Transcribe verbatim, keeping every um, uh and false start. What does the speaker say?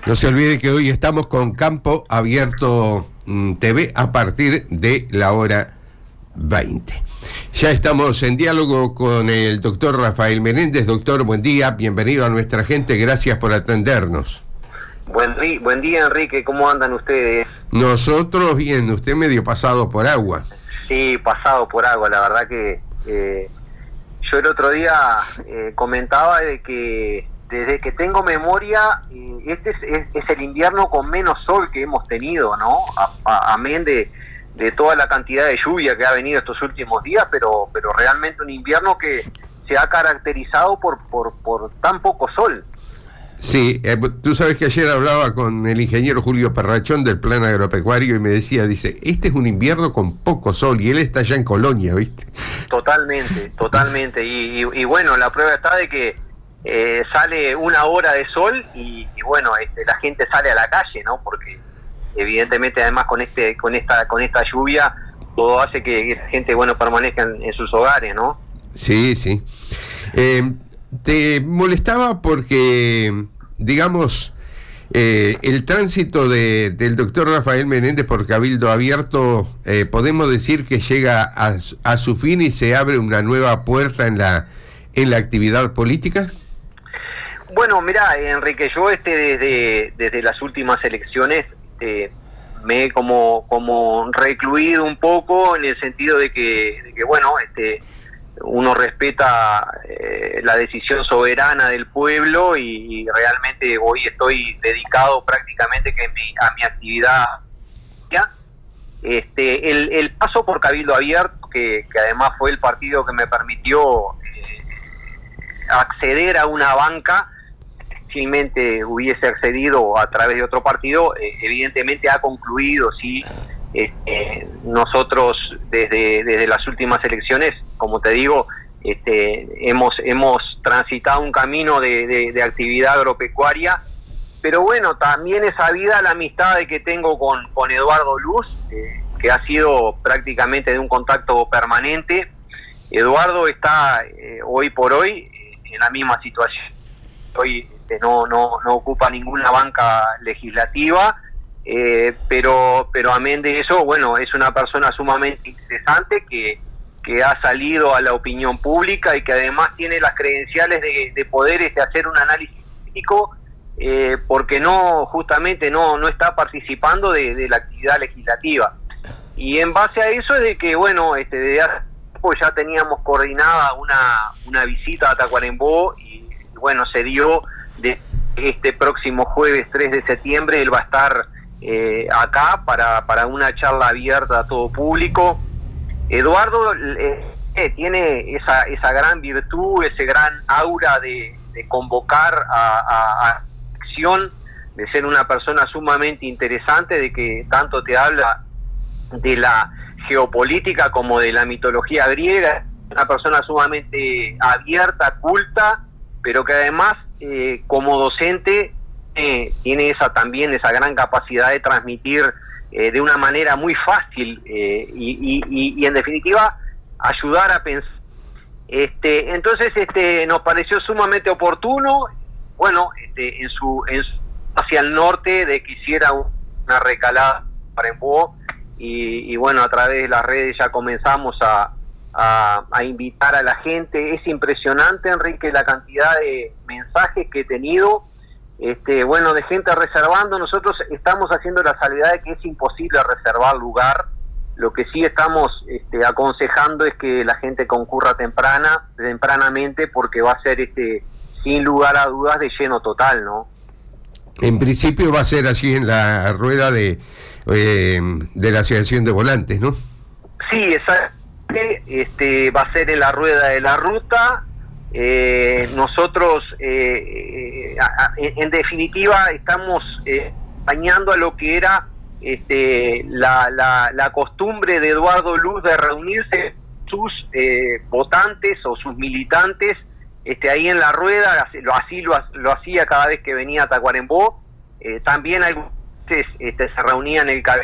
No se olvide que hoy estamos con Campo Abierto mm, T V a partir de la hora veinte. Ya estamos en diálogo con el doctor Rafael Menéndez. Doctor, buen día, bienvenido a nuestra gente, gracias por atendernos. Buen, buen día, Enrique, ¿cómo andan ustedes? Nosotros bien, usted medio pasado por agua. Sí, pasado por agua, la verdad que eh, yo el otro día eh, comentaba de que desde que tengo memoria, eh, este es, es, es el invierno con menos sol que hemos tenido, ¿no? A, a, amén de, de toda la cantidad de lluvia que ha venido estos últimos días, pero pero realmente un invierno que se ha caracterizado por por, por tan poco sol. Sí, eh, tú sabes que ayer hablaba con el ingeniero Julio Perrachón del Plan Agropecuario y me decía, dice, este es un invierno con poco sol y él está allá en Colonia, ¿viste? Totalmente, totalmente. Y, y, y bueno, la prueba está de que eh, sale una hora de sol y, y bueno, este, la gente sale a la calle, ¿no? Porque evidentemente además con este con esta con esta lluvia todo hace que la gente, bueno, permanezca en, en sus hogares, ¿no? Sí, sí. Eh, te molestaba porque, digamos, eh, el tránsito de, del doctor Rafael Menéndez por Cabildo Abierto, eh, podemos decir que llega a, a su fin y se abre una nueva puerta en la en la actividad política. Bueno, mirá, Enrique, yo este desde desde las últimas elecciones eh, me he como como recluido un poco en el sentido de que, de que bueno, este uno respeta eh, la decisión soberana del pueblo y, y realmente hoy estoy dedicado prácticamente que mi, a mi actividad. ¿Ya? Este, el, el paso por Cabildo Abierto, que, que además fue el partido que me permitió eh, acceder a una banca, difícilmente hubiese accedido a través de otro partido, eh, evidentemente ha concluido, sí. Este, nosotros desde desde las últimas elecciones, como te digo, este, hemos hemos transitado un camino de, de, de actividad agropecuaria, pero bueno, también es sabida la amistad de que tengo con, con Eduardo Luz, eh, que ha sido prácticamente de un contacto permanente. Eduardo está eh, hoy por hoy eh, en la misma situación, hoy este, no, no, no ocupa ninguna banca legislativa. Eh, pero pero amén de eso, bueno, es una persona sumamente interesante que, que ha salido a la opinión pública y que además tiene las credenciales de, de poder este, hacer un análisis crítico, eh, porque no justamente no no está participando de, de la actividad legislativa. Y en base a eso es de que, bueno, este de hace tiempo ya teníamos coordinada una, una visita a Tacuarembó y, y bueno, se dio de este próximo jueves tres de septiembre, él va a estar Eh, acá para, para una charla abierta a todo público. Eduardo eh, eh, tiene esa, esa gran virtud, ese gran aura de, de convocar a, a, a acción, de ser una persona sumamente interesante, de que tanto te habla de la geopolítica como de la mitología griega, una persona sumamente abierta, culta, pero que además eh, como docente Eh, tiene esa también esa gran capacidad de transmitir eh, de una manera muy fácil eh, y, y, y en definitiva ayudar a pensar. Este, entonces este nos pareció sumamente oportuno, bueno, este, en su, en su hacia el norte de que hiciera una recalada para Tacuarembó y, y bueno, a través de las redes ya comenzamos a, a, a invitar a la gente. Es impresionante, Enrique, la cantidad de mensajes que he tenido. Este, bueno, de gente reservando. Nosotros estamos haciendo la salvedad de que es imposible reservar lugar. Lo que sí estamos este, aconsejando es que la gente concurra temprana, tempranamente, porque va a ser este, sin lugar a dudas de lleno total, ¿no? En principio va a ser así en la rueda de eh, de la Asociación de Volantes, ¿no? Sí, exactamente. Este, va a ser en la rueda de la ruta. Eh, nosotros eh, eh, en definitiva estamos eh, acompañando a lo que era este, la, la, la costumbre de Eduardo Luz de reunirse sus eh, votantes o sus militantes este, ahí en la rueda. Así lo, lo hacía cada vez que venía a Tacuarembó. Eh, también algunas veces este, se reunía en el Cabildo